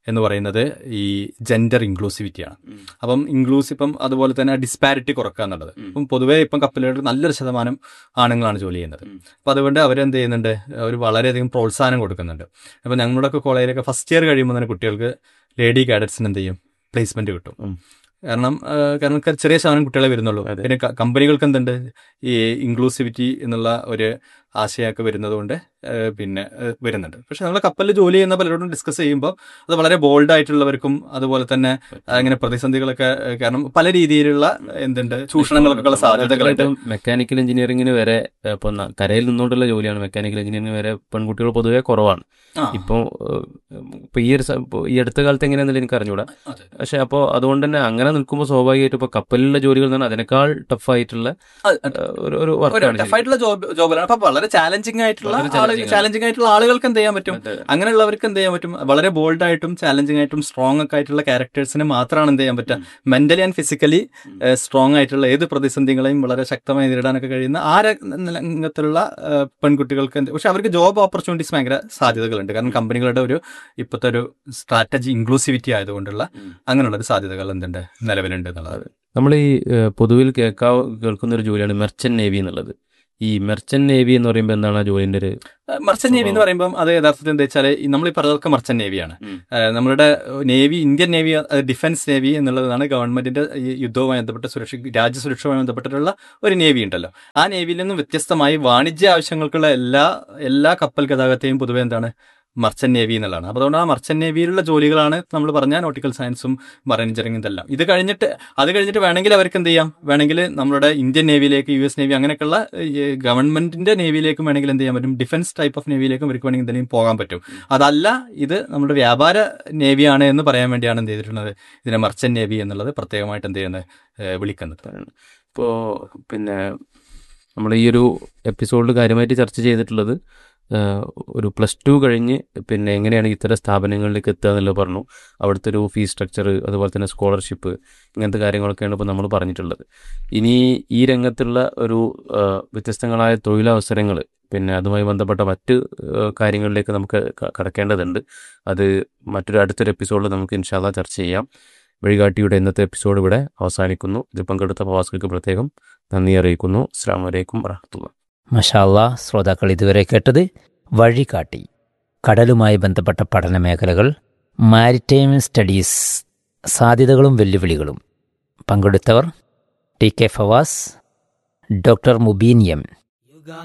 എന്ന് പറയുന്നത് ഈ ജെൻഡർ ഇൻക്ലൂസിവിറ്റിയാണ്. അപ്പം ഇൻക്ലൂസീവ് ഇപ്പം അതുപോലെ തന്നെ ഡിസ്പാരിറ്റി കുറക്കുക എന്നുള്ളത്. ഇപ്പം പൊതുവേ ഇപ്പം കപ്പലുകളിൽ നല്ലൊരു ശതമാനം ആണുങ്ങളാണ് ജോലി ചെയ്യുന്നത്. അപ്പം അതുകൊണ്ട് അവരെന്ത് ചെയ്യുന്നുണ്ട്, അവർ വളരെയധികം പ്രോത്സാഹനം കൊടുക്കുന്നുണ്ട്. അപ്പം ഞങ്ങളുടെയൊക്കെ കോളേജിലൊക്കെ ഫസ്റ്റ് ഇയർ കഴിയുമ്പോൾ തന്നെ കുട്ടികൾക്ക് ലേഡി കാഡറ്റ്സിന് എന്ത് ചെയ്യും, പ്ലേസ്മെന്റ് കിട്ടും. കാരണം കാരണം ചെറിയ ശതമാനം കുട്ടികളെ വരുന്നുള്ളൂ. പിന്നെ കമ്പനികൾക്ക് എന്തുണ്ട്, ഈ ഇൻക്ലൂസിവിറ്റി എന്നുള്ള ഒരു ആശയമൊക്കെ വരുന്നത് കൊണ്ട് പിന്നെ വരുന്നുണ്ട്. പക്ഷെ നമ്മൾ കപ്പലിൽ ജോലി ചെയ്യുന്ന പലരോടും ഡിസ്കസ് ചെയ്യുമ്പോൾ അത് വളരെ ബോൾഡ് ആയിട്ടുള്ളവർക്കും അതുപോലെ തന്നെ അങ്ങനെ പ്രതിസന്ധികളൊക്കെ, കാരണം പല രീതിയിലുള്ള എന്തുണ്ട് ചൂഷണങ്ങൾക്കുള്ള സാധ്യതകളായിട്ട് മെക്കാനിക്കൽ എഞ്ചിനീയറിംഗിന് വരെ ഇപ്പൊ കരയിൽ നിന്നുകൊണ്ടുള്ള ജോലിയാണ് മെക്കാനിക്കൽ എഞ്ചിനീയറിംഗിന് വരെ പെൺകുട്ടികൾ പൊതുവെ കുറവാണ്. ഇപ്പോൾ ഇപ്പൊ ഈ ഒരു ഈ അടുത്ത കാലത്ത് എങ്ങനെയാണെന്നില്ല എനിക്ക് അറിഞ്ഞൂടാ. പക്ഷെ അപ്പോൾ അതുകൊണ്ട് തന്നെ അങ്ങനെ നിൽക്കുമ്പോൾ സ്വാഭാവികമായിട്ടും ഇപ്പൊ കപ്പലിലെ ജോലികൾ തന്നെ അതിനേക്കാൾ ടഫായിട്ടുള്ള ഒരു ടഫായിട്ടുള്ള ജോബുകളാണ്. അപ്പൊ വളരെ ചാലഞ്ചിങ് ആയിട്ടുള്ള ചാലഞ്ചിങ് ആയിട്ടുള്ള ആളുകൾക്ക് എന്ത് ചെയ്യാൻ പറ്റും, അങ്ങനെയുള്ളവർക്ക് എന്ത് ചെയ്യാൻ പറ്റും, വളരെ ബോൾഡ് ആയിട്ടും ചാലഞ്ചിങ് ആയിട്ടും സ്ട്രോങ് ഒക്കെ ആയിട്ടുള്ള ക്യാരക്ടേഴ്സിന് മാത്രമാണ് എന്ത് ചെയ്യാൻ പറ്റുക, മെന്റലി ആൻഡ് ഫിസിക്കലി സ്ട്രോങ് ആയിട്ടുള്ള ഏത് പ്രതിസന്ധികളെയും വളരെ ശക്തമായി നേരിടാനൊക്കെ കഴിയുന്ന ആ രംഗത്തുള്ള പെൺകുട്ടികൾക്ക് എന്ത്, പക്ഷെ അവർക്ക് ജോബ് ഓപ്പർച്യൂണിറ്റീസ് ഭയങ്കര സാധ്യതകളുണ്ട്. കാരണം കമ്പനികളുടെ ഒരു ഇപ്പോഴത്തെ ഒരു സ്ട്രാറ്റജി ഇൻക്ലൂസിവിറ്റി ആയതുകൊണ്ടുള്ള അങ്ങനെയുള്ള ഒരു സാധ്യതകൾ എന്തുണ്ട്, നിലവിലുണ്ട് എന്നുള്ളത്. നമ്മൾ ഈ പൊതുവിൽ കേൾക്കാ കേൾക്കുന്ന ഒരു ജോലിയാണ് മെർച്ചന്റ് നേവി എന്നുള്ളത്. ഈ മെർച്ചന്റ് നേവി എന്ന് പറയുമ്പോൾ എന്താണ് ആ ജോലിന്റെ ഒരു മെർച്ചന്റ് നേവി എന്ന് പറയുമ്പോൾ അത് യഥാർത്ഥത്തിൽ എന്താ വെച്ചാൽ നമ്മൾ ഈ പറഞ്ഞതൊക്കെ മെർച്ചന്റ് നേവിയാണ്. നമ്മുടെ navy, Indian navy, defence navy എന്നുള്ളതാണ് ഗവൺമെന്റിന്റെ യുദ്ധവുമായി ബന്ധപ്പെട്ട സുരക്ഷ, രാജ്യസുരക്ഷയുമായി ബന്ധപ്പെട്ടിട്ടുള്ള ഒരു നേവി ഉണ്ടല്ലോ. ആ നേവിയിൽ നിന്നും വ്യത്യസ്തമായി വാണിജ്യ ആവശ്യങ്ങൾക്കുള്ള എല്ലാ എല്ലാ കപ്പൽ ഗതാഗതത്തെയും പൊതുവെ എന്താണ് മർച്ചന്റ് നേവി എന്നുള്ളതാണ്. അപ്പോൾ അതുകൊണ്ട് ആ മർച്ചന്റ് നേവിയിലുള്ള ജോലികളാണ് നമ്മൾ പറഞ്ഞ നോട്ടിക്കൽ സയൻസും മറൈൻ എഞ്ചിനീയറിംഗും ഇതെല്ലാം. ഇത് കഴിഞ്ഞിട്ട് അത് കഴിഞ്ഞിട്ട് വേണമെങ്കിൽ അവർക്ക് എന്ത് ചെയ്യാം, വേണമെങ്കിൽ നമ്മുടെ ഇന്ത്യൻ നേവിയിലേക്ക്, യു എസ് നേവി അങ്ങനെയൊക്കെയുള്ള ഗവൺമെന്റിന്റെ നേവിയിലേക്കും വേണമെങ്കിൽ എന്ത് ചെയ്യാൻ പറ്റും, ഡിഫൻസ് ടൈപ്പ് ഓഫ് നേവിയിലേക്കും അവർക്ക് വേണമെങ്കിൽ എന്തെങ്കിലും പോകാൻ പറ്റും. അതല്ല ഇത് നമ്മുടെ വ്യാപാര നേവിയാണ് എന്ന് പറയാൻ വേണ്ടിയാണ് എന്ത് ചെയ്തിട്ടുള്ളത്, ഇതിനെ മർച്ചന്റ് നേവി എന്നുള്ളത് പ്രത്യേകമായിട്ട് എന്ത് ചെയ്യുന്നത്, വിളിക്കുന്നത്. ഇപ്പോൾ പിന്നെ നമ്മൾ ഈ ഒരു എപ്പിസോഡിൽ കാര്യമായിട്ട് ചർച്ച ചെയ്തിട്ടുള്ളത് ഒരു പ്ലസ് ടു കഴിഞ്ഞ് പിന്നെ എങ്ങനെയാണ് ഇത്തരം സ്ഥാപനങ്ങളിലേക്ക് എത്തുക എന്നുള്ളത് പറഞ്ഞു. അവിടുത്തെ ഒരു ഫീസ് സ്ട്രക്ചർ, അതുപോലെ തന്നെ സ്കോളർഷിപ്പ്, ഇങ്ങനത്തെ കാര്യങ്ങളൊക്കെയാണ് ഇപ്പോൾ നമ്മൾ പറഞ്ഞിട്ടുള്ളത്. ഇനി ഈ രംഗത്തുള്ള ഒരു വ്യത്യസ്തങ്ങളായ തൊഴിലവസരങ്ങൾ, പിന്നെ അതുമായി ബന്ധപ്പെട്ട മറ്റ് കാര്യങ്ങളിലേക്ക് നമുക്ക് കടക്കേണ്ടതുണ്ട്. അത് മറ്റൊരു അടുത്തൊരു എപ്പിസോഡിൽ നമുക്ക് ഇൻഷാ അല്ലാഹ് ചർച്ച ചെയ്യാം. വഴികാട്ടിയുടെ ഇന്നത്തെ എപ്പിസോഡ് ഇവിടെ അവസാനിക്കുന്നു. ഇത് പങ്കെടുത്ത പ്രവാസികൾക്ക് പ്രത്യേകം നന്ദി അറിയിക്കുന്നു. അസ്സലാമു അലൈക്കും വറഹ്മത്തുള്ളാഹി. മാഷാ അല്ലാഹ്. ശ്രോതാക്കൾ ഇതുവരെ കേട്ടത് വഴികാട്ടി, കടലുമായി ബന്ധപ്പെട്ട പഠന മേഖലകൾ, മാരിടൈം സ്റ്റഡീസ്, സാധ്യതകളും വെല്ലുവിളികളും. പങ്കെടുത്തവർ T K Fawaz, doctor Mubeen M.